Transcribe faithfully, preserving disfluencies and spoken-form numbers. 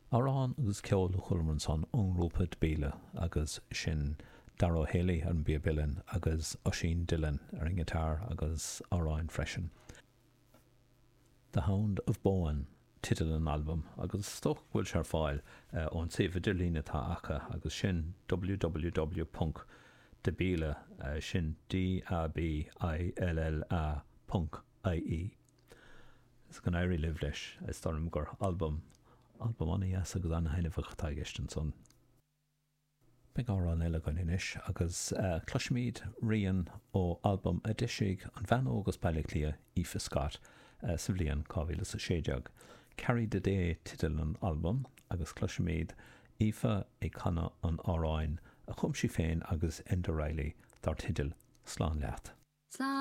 Arán agus ceol chulman san onrópa bíle agus sin Darrow Haley an bíobilin agus Oisin Dillon ar an gitar agus Arán freisin. The Hound of Bowen titil an album agus stoch bhfuil se ar fáil uh, ón saofa dirlína tá acha agus sin www.debila uh, sin D A B I L L A punk I E. Is gan éirí liv leis is starm gur album album anna yes agus anna hainefach taigeistan son. Big Arán eile gan inis agus uh, Clushmead rian ó album Adishig an bhean ógus peilig lia Aoife Scott uh, sa bhliain cábhíle sa séideag. Carry the Day titil an album agus Clushmead Aoife é canna an Áráin a chumsí féin agus Enda Riley dar titil Slán Leat.